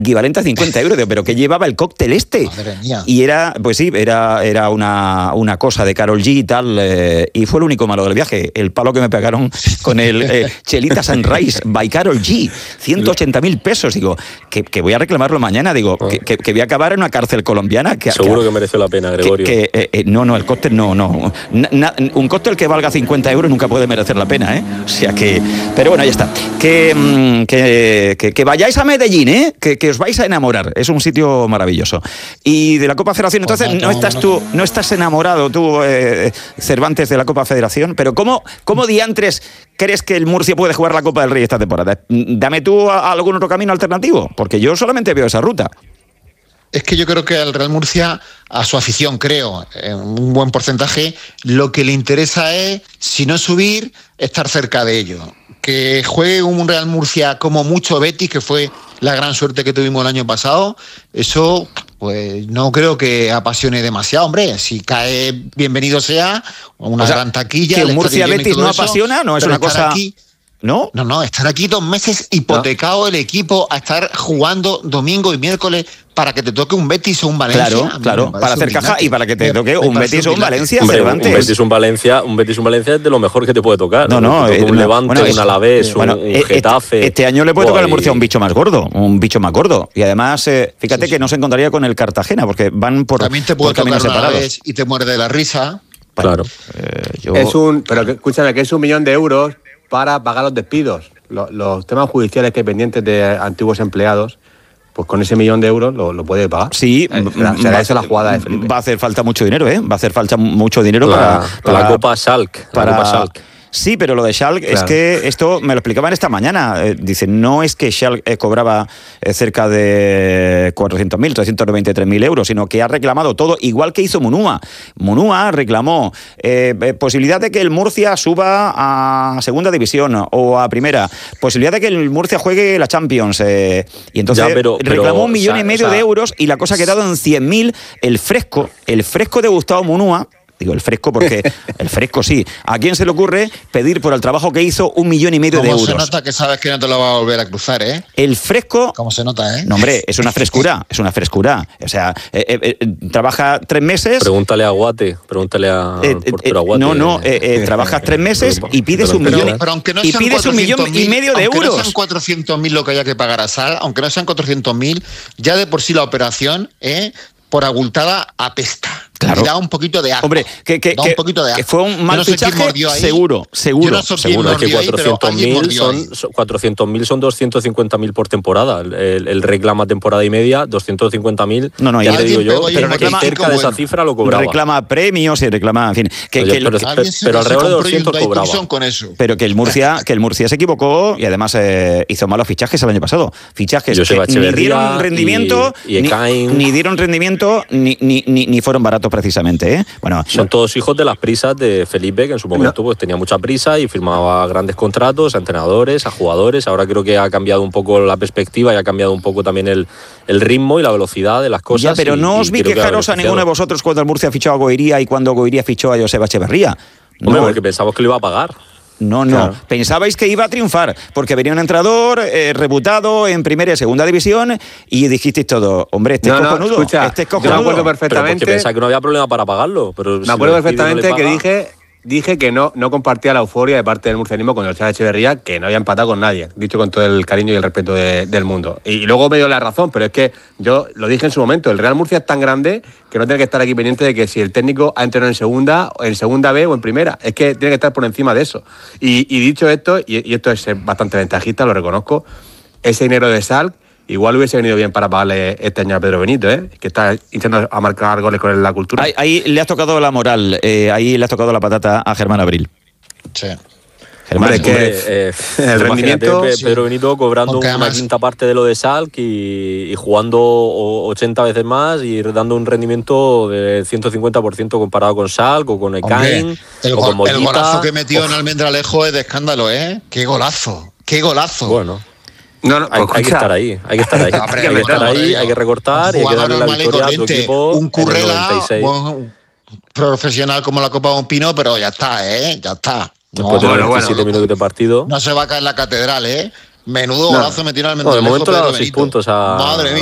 equivalente a 50 euros, pero que llevaba el cóctel este. Madre mía. Y era, pues sí, era una cosa de Karol G y tal, y fue el único malo del viaje, el palo que me pegaron con el Chelita Sunrise by Karol G, 180.000 pesos, digo, que voy a reclamarlo mañana, digo, que voy a acabar en una cárcel colombiana. Seguro que mereció la pena, Gregorio. No, el cóctel no. Un cóctel que valga 50 euros nunca puede merecer la pena, ¿eh? O sea que... Pero bueno, ya está. Que vayáis a Medellín, que os vais a enamorar. Es un sitio maravilloso. Y de la Copa Federación, entonces, no estás enamorado tú, Cervantes, de la Copa Federación, pero ¿cómo diantres crees que el Murcia puede jugar la Copa del Rey esta temporada? Dame tú algún otro camino alternativo, porque yo solamente veo esa ruta. Es que yo creo que al Real Murcia, a su afición, creo, en un buen porcentaje, lo que le interesa es, si no subir, estar cerca de ello. Que juegue un Real Murcia como mucho Betis, que fue la gran suerte que tuvimos el año pasado, eso pues no creo que apasione demasiado, hombre. Si cae, bienvenido sea, una gran taquilla. ¿Que Murcia Betis no apasiona? ¿No es una cosa...? Aquí, ¿no? No, estar aquí 2 meses hipotecado el equipo a estar jugando domingo y miércoles para que te toque un Betis o un Valencia. Claro, para hacer caja y para que te toque un Betis o un Valencia. Hombre, un Betis o un Valencia es de lo mejor que te puede tocar. Un Levante, un Alavés, un Getafe. Este año le puede tocar al Murcia un bicho más gordo. Y además, fíjate que no se encontraría con el Cartagena, porque van por también te puede caminos tocar separados. Y te muerde la risa. Claro. Pero escúchame, que es 1 millón de euros para pagar los despidos. Los temas judiciales que hay pendientes de antiguos empleados, pues con ese 1 millón de euros lo puede pagar. Sí, será eso la jugada de Felipe. Va a hacer falta mucho dinero, Va a hacer falta mucho dinero para la Copa Schalke. Sí, pero lo de Schalke, claro, es que esto me lo explicaban esta mañana. Dice, no es que Schalke cobraba cerca de 400.000, 393.000 euros, sino que ha reclamado todo, igual que hizo Munua. Munua reclamó posibilidad de que el Murcia suba a segunda división o a primera, posibilidad de que el Murcia juegue la Champions. Y entonces reclamó 1,5 millones de euros y la cosa ha quedado en 100.000. El fresco de Gustavo Munua. Digo, el fresco porque el fresco sí. ¿A quién se le ocurre pedir por el trabajo que hizo 1,5 millones de euros? ¿Cómo se nota que sabes que no te lo va a volver a cruzar, El fresco... ¿Cómo se nota, No, hombre, es una frescura. O sea, trabaja 3 meses... Pregúntale a Guate, pregúntale a portero Aguate. Trabajas 3 meses y pides 1 millón... Pero aunque no y pides 1,5 millones de euros. Aunque no sean 400.000 lo que haya que pagar a Sal, aunque no sean 400.000, ya de por sí la operación, por abultada, apesta. Claro. Y da un poquito de asco. Hombre, un poquito de asco. Que fue un mal fichaje, seguro. Yo no sé quién es que mordió ahí, pero alguien mordió ahí. 400.000 son 250.000 por temporada. El reclama temporada y media, 250.000. No, ya te digo yo, pero reclama cerca de esa cifra lo cobraba. Reclama premios y reclama, en fin. Pero alrededor de 200 cobraba. Con eso. Pero que el Murcia se equivocó y además hizo malos fichajes el año pasado. Fichajes Joseba que ni dieron rendimiento, ni fueron baratos precisamente, Bueno, son todos hijos de las prisas de Felipe, que en su momento pues tenía mucha prisa y firmaba grandes contratos a entrenadores, a jugadores. Ahora creo que ha cambiado un poco la perspectiva y ha cambiado un poco también el ritmo y la velocidad de las cosas. Ya, pero no os vi quejaros a ninguno de vosotros cuando el Murcia fichó a Goiría y cuando Goiría fichó a Joseba Echeverría. Hombre, porque pensamos que lo iba a pagar. No. Claro. Pensabais que iba a triunfar, porque venía un entrenador reputado en primera y segunda división y dijisteis todo, hombre, este es cojonudo. Yo me acuerdo perfectamente. Pero pensaba que no había problema para pagarlo. Pero me acuerdo perfectamente que dije que no compartía la euforia de parte del murcianismo con el Joseba Echeverría, que no había empatado con nadie, dicho con todo el cariño y el respeto del mundo. Y luego me dio la razón, pero es que yo lo dije en su momento, el Real Murcia es tan grande que no tiene que estar aquí pendiente de que si el técnico ha entrenado en segunda B o en primera, es que tiene que estar por encima de eso. Y dicho esto, y esto es bastante ventajista, lo reconozco, ese dinero de Schalke igual hubiese venido bien para pagarle este año a Pedro Benito, que está intentando a marcar goles con la cultura. Ahí le has tocado la moral, ahí le has tocado la patata a Germán Abril. Sí. Germán, el rendimiento... Pedro Benito cobrando una quinta parte de lo de Schalke y jugando 80 veces más y dando un rendimiento de 150% comparado con Schalke o con Ekain o con Mollita. El golazo que metió en Almendralejo es de escándalo, ¡Qué golazo! Bueno... hay que estar ahí, hay que estar ahí, hay que recortar y hay que darle la victoria a tu equipo. Un Currela, un profesional como la Copa de un Pino, pero ya está, ya está. Después de 27 minutos de partido. No se va a caer la catedral, Menudo golazo metieron al Mendoza. De momento le ha dado 6 puntos a... Madre mía.